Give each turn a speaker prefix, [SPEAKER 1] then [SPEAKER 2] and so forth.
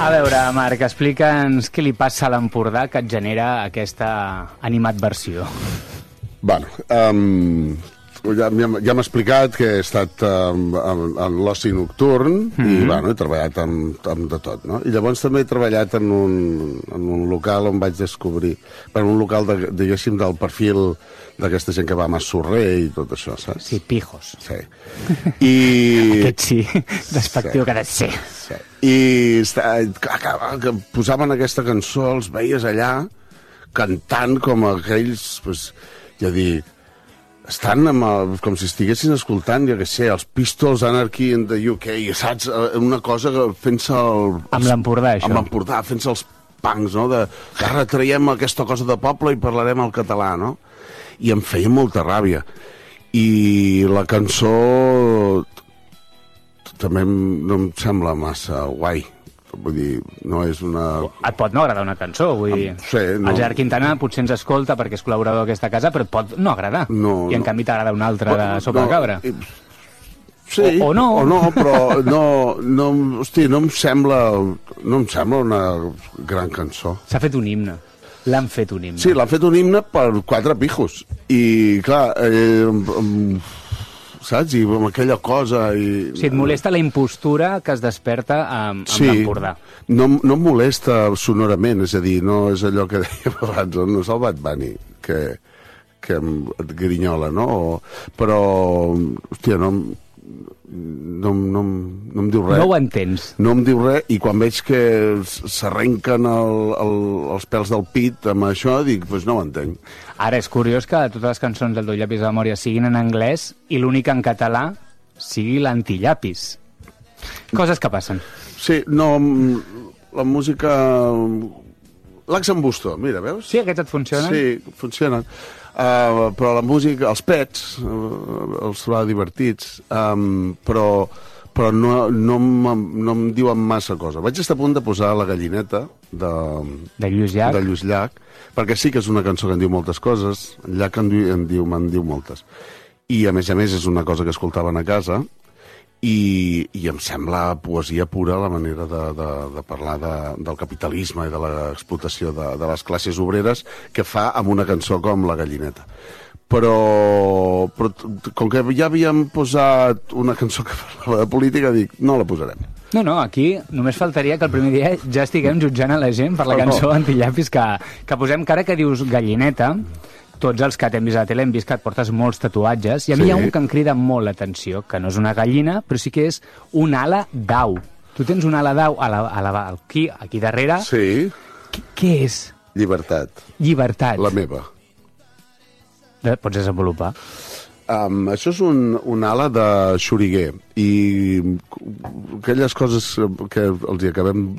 [SPEAKER 1] A veure, Marc, explica'ns què li passa a l'Empordà que et genera aquesta animadversió.
[SPEAKER 2] Bueno, ja m'ha explicat que he estat en l'oci nocturn i bueno, he treballat amb de tot, no? I llavors també he treballat en un local on vaig descobrir, un local, diguéssim, del perfil d'aquesta gent que va a Massorrer i tot això, saps?
[SPEAKER 1] Sí, pijos.
[SPEAKER 2] Sí.
[SPEAKER 1] Aquest sí, despectiu que ha de ser.
[SPEAKER 2] Sí. I que posaven aquesta cançó, els veies allà cantant com aquells, doncs, ja dic, estan com si estiguessin escoltant, jo què sé, els Pistols, Anarchy in the UK, saps? Una cosa fent-se...
[SPEAKER 1] Amb l'Empordà, això.
[SPEAKER 2] Amb l'Empordà, fent-se els punks, no? Que ara traiem aquesta cosa de poble i parlarem el català, no? I em feia molta ràbia. I la cançó també no em sembla massa guai. Vull dir, no és una...
[SPEAKER 1] Et pot no agradar una cançó, vull dir...
[SPEAKER 2] Sí, no.
[SPEAKER 1] El Gerard Quintana potser ens escolta perquè és col·laborador d'aquesta casa, però et pot no agradar.
[SPEAKER 2] No,
[SPEAKER 1] I en canvi t'agrada una altra de Sopa de Cabra.
[SPEAKER 2] Sí,
[SPEAKER 1] o no.
[SPEAKER 2] O no, però no, hosti, no em sembla una gran cançó.
[SPEAKER 1] S'ha fet un himne. L'han fet un himne.
[SPEAKER 2] Sí, l'han fet un himne per 4 pijos. I, clar, saps? I amb aquella cosa...
[SPEAKER 1] Si et molesta la impostura que es desperta amb l'Empordà.
[SPEAKER 2] No em molesta sonorament, és a dir, no és allò que dèiem abans, no és el Bad Bunny, que et grinyola, no? Però, hòstia, no em diu res.
[SPEAKER 1] No ho entens.
[SPEAKER 2] No em diu res, i quan veig que s'arrenquen els pèls del pit amb això, dic, doncs no ho entenc.
[SPEAKER 1] Ara, és curiós que totes les cançons del Dos llapis de memòria siguin en anglès i l'únic en català sigui l'antillapis. Coses que passen.
[SPEAKER 2] Sí, no, la música... L'Axen Busto, mira, veus?
[SPEAKER 1] Sí, aquests et funcionen?
[SPEAKER 2] Sí, funcionen. Però la música, els Pets, els trobava divertits, però no em diuen massa cosa. Vaig estar a punt de posar La gallineta
[SPEAKER 1] de Lluís
[SPEAKER 2] Llach, perquè sí que és una cançó que en diu moltes coses, Llach me'n diu moltes. I a més és una cosa que escoltaven a casa, i em sembla poesia pura la manera de parlar del capitalisme i de l'explotació de les classes obreres que fa amb una cançó com La gallineta. Però com que ja havíem posat una cançó que parlava de política, dic, no la posarem.
[SPEAKER 1] No, aquí només faltaria que el primer dia ja estiguem jutjant a la gent per la cançó Antillapis que posem, que ara que dius gallineta, tots els que t'hem vist a la tele hem vist que et portes molts tatuatges, i a mi hi ha un que em crida molt l'atenció, que no és una gallina, però sí que és una ala d'au. Tu tens una ala d'au aquí darrere.
[SPEAKER 2] Sí.
[SPEAKER 1] Què és?
[SPEAKER 2] Llibertat.
[SPEAKER 1] Llibertat.
[SPEAKER 2] La meva.
[SPEAKER 1] Pots desenvolupar?
[SPEAKER 2] Això és una ala de xoriguer, i aquelles coses que els hi acabem